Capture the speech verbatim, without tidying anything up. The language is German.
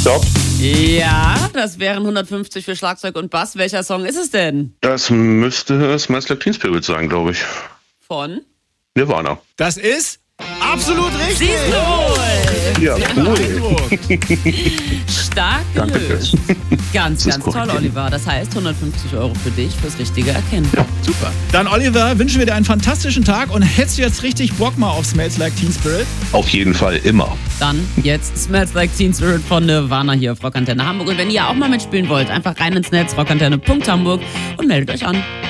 Stopp. Ja, das wären hundertfünfzig für Schlagzeug und Bass. Welcher Song ist es denn? Das müsste Smells Like Teen Spirit sein, glaube ich. Von? Nirvana. Das ist absolut richtig. Siehst du wohl. Ja, cool. Stark Danke. gelöst. Ganz, Das ist ganz korrekt. toll, Oliver. Das heißt hundertfünfzig Euro für dich fürs richtige Erkennen. Ja. Super. Dann, Oliver, wünschen wir dir einen fantastischen Tag und hättest du jetzt richtig Bock mal auf Smells Like Teen Spirit? Auf jeden Fall immer. Dann jetzt Smells Like Teen Spirit von Nirvana hier auf Rockantenne Hamburg. Und wenn ihr auch mal mitspielen wollt, einfach rein ins Netz, rockantenne punkt hamburg und meldet euch an.